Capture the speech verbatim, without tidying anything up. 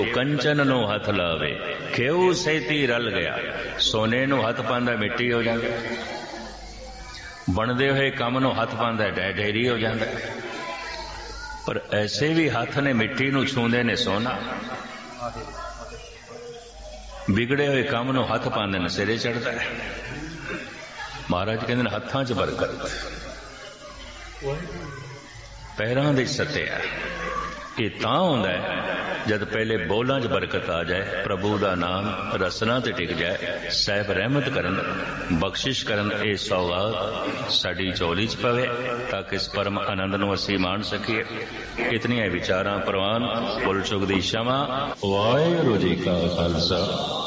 ਕੰਚਨ ਨੂੰ ਹੱਥ ਲਾਵੇ ਖੇਉ ਸੈਤੀ ਰਲ ਗਿਆ। ਸੋਨੇ ਨੂੰ ਹੱਥ ਪਾਉਂਦਾ ਮਿੱਟੀ ਹੋ ਜਾਂਦਾ, ਬਣਦੇ ਹੋਏ ਕੰਮ ਨੂੰ ਹੱਥ ਪਾਉਂਦਾ ਢਹਿ ਢੇਰੀ ਹੋ ਜਾਂਦਾ। ਪਰ ਐਸੇ ਵੀ ਹੱਥ ਨੇ ਮਿੱਟੀ ਨੂੰ ਛੂੰਦੇ ਨੇ ਸੋਨਾ, ਵਿਗੜੇ ਹੋਏ ਕੰਮ ਨੂੰ ਹੱਥ ਪਾਉਂਦੇ ਨੇ ਸਿਰੇ ਚੜਦਾ ਹੈ। ਮਹਾਰਾਜ ਕਹਿੰਦੇ ਨੇ ਹੱਥਾਂ 'ਚ ਬਰਕਤ, ਪੈਰਾਂ ਦੇ ਸੱਤਿਆ। ਇਹ ਤਾਂ ਹੁੰਦਾ ਹੈ ਜਦ ਪਹਿਲੇ ਬੋਲਾਂ 'ਚ ਬਰਕਤ ਆ ਜਾਏ, ਪ੍ਰਭੂ ਦਾ ਨਾਮ ਰਸਨਾ ਤੇ ਟਿਕ ਜਾਏ, ਸਾਹਿਬ ਰਹਿਮਤ ਕਰਨ, ਬਖਸ਼ਿਸ਼ ਕਰਨ। ਇਹ ਸੌਗਾਤ ਸਾਡੀ ਝੋਲੀ 'ਚ ਪਵੇ ਤਾਂ ਕਿ ਇਸ ਪਰਮ ਆਨੰਦ ਨੂੰ ਅਸੀਂ ਮਾਣ ਸਕੀਏ। ਇਤਨੀਆਂ ਵਿਚਾਰਾਂ ਪ੍ਰਵਾਨ, ਭੁੱਲ ਚੁੱਕ ਦੀ क्षमा। ਵਾਹਿਗੁਰੂ ਜੀ ਕਾ ਖਾਲਸਾ